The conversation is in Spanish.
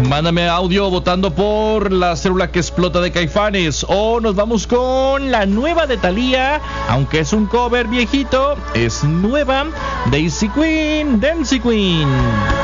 Mándame audio votando por La Célula que Explota de Caifanes. O nos vamos con la nueva de Thalía, aunque es un cover viejito, es nueva. Daisy Queen, Dancing Queen.